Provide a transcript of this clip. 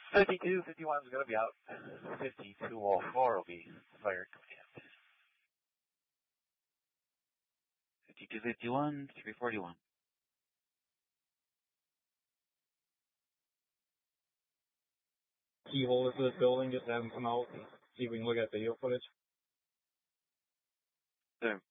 5251 is going to be out. 5204 will be fire command. 5251, 341. Keyhole to this building, just have them come out and see if we can look at video footage. Sir.